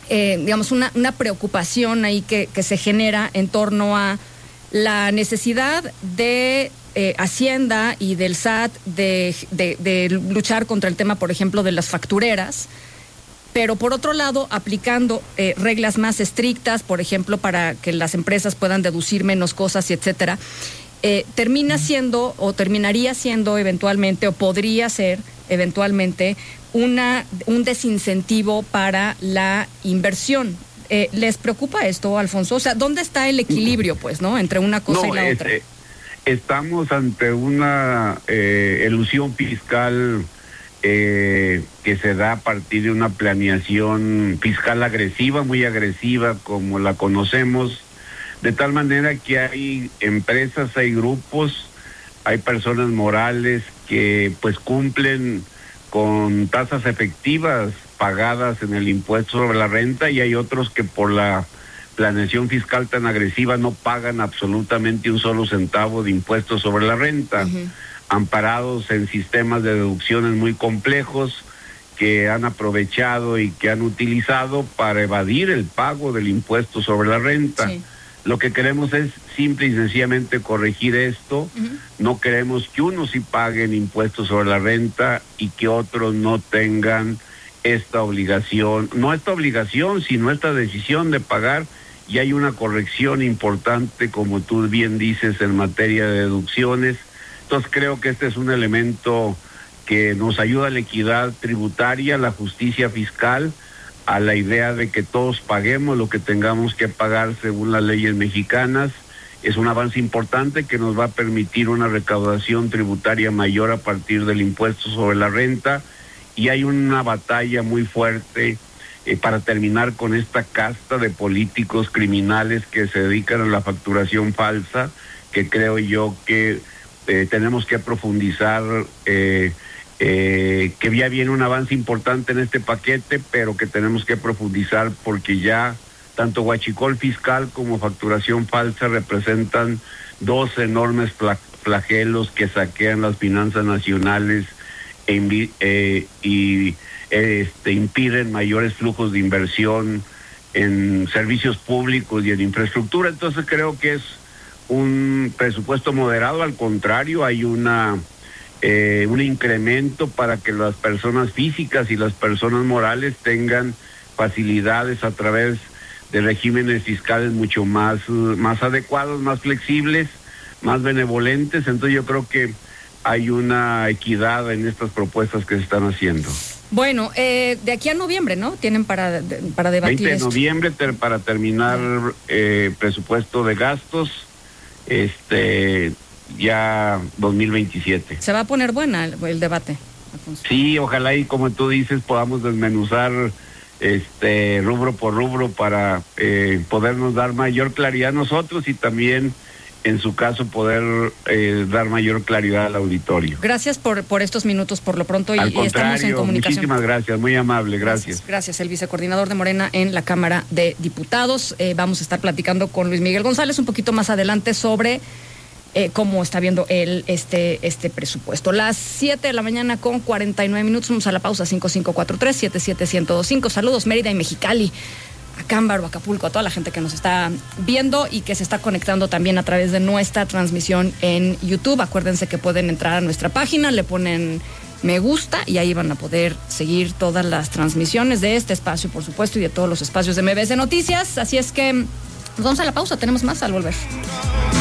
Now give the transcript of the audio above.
digamos, una preocupación ahí que se genera en torno a la necesidad de Hacienda y del SAT de luchar contra el tema, por ejemplo, de las factureras, pero por otro lado aplicando reglas más estrictas, por ejemplo, para que las empresas puedan deducir menos cosas y etcétera, terminaría siendo eventualmente, o podría ser eventualmente, un desincentivo para la inversión. ¿Les preocupa esto, Alfonso? O sea, ¿dónde está el equilibrio, pues, no, entre una cosa y la otra? Estamos ante una elusión fiscal que se da a partir de una planeación fiscal agresiva, muy agresiva, como la conocemos, de tal manera que hay empresas, hay grupos, hay personas morales que pues cumplen con tasas efectivas pagadas en el impuesto sobre la renta, y hay otros que por la planeación fiscal tan agresiva no pagan absolutamente un solo centavo de impuestos sobre la renta, amparados en sistemas de deducciones muy complejos que han aprovechado y que han utilizado para evadir el pago del impuesto sobre la renta. Sí. Lo que queremos es simple y sencillamente corregir esto. No queremos que unos sí paguen impuestos sobre la renta y que otros no tengan esta obligación, no esta obligación, sino esta decisión de pagar. Y hay una corrección importante, como tú bien dices, en materia de deducciones. Entonces creo que este es un elemento que nos ayuda a la equidad tributaria, a la justicia fiscal, a la idea de que todos paguemos lo que tengamos que pagar según las leyes mexicanas. Es un avance importante que nos va a permitir una recaudación tributaria mayor a partir del impuesto sobre la renta, y hay una batalla muy fuerte para terminar con esta casta de políticos criminales que se dedican a la facturación falsa, que creo yo que tenemos que profundizar, que ya viene un avance importante en este paquete, pero que tenemos que profundizar porque ya tanto huachicol fiscal como facturación falsa representan dos enormes flagelos que saquean las finanzas nacionales y impiden mayores flujos de inversión en servicios públicos y en infraestructura. Entonces creo que es un presupuesto moderado. Al contrario, hay un incremento para que las personas físicas y las personas morales tengan facilidades a través de regímenes fiscales mucho más adecuados, más flexibles, más benevolentes. Entonces yo creo que hay una equidad en estas propuestas que se están haciendo. Bueno, de aquí a noviembre, ¿no? Tienen para debatir 20 de esto. noviembre para terminar presupuesto de gastos, ya 2027. Se va a poner buena el debate, Alfonso. Sí, ojalá, y como tú dices, podamos desmenuzar rubro por rubro para podernos dar mayor claridad nosotros, y también en su caso poder dar mayor claridad al auditorio. Gracias por estos minutos por lo pronto, y estamos en comunicación. Muchísimas gracias, muy amable, gracias. Gracias, el vicecoordinador de Morena en la Cámara de Diputados. Vamos a estar platicando con Luis Miguel González un poquito más adelante sobre cómo está viendo él este presupuesto. Las 7 de la mañana con 49 minutos, vamos a la pausa. 5543-77125. Saludos Mérida y Mexicali, Acámbaro, Acapulco, a toda la gente que nos está viendo y que se está conectando también a través de nuestra transmisión en YouTube. Acuérdense que pueden entrar a nuestra página, le ponen me gusta y ahí van a poder seguir todas las transmisiones de este espacio, por supuesto, y de todos los espacios de MBS Noticias. Así es que nos vamos a la pausa, tenemos más al volver.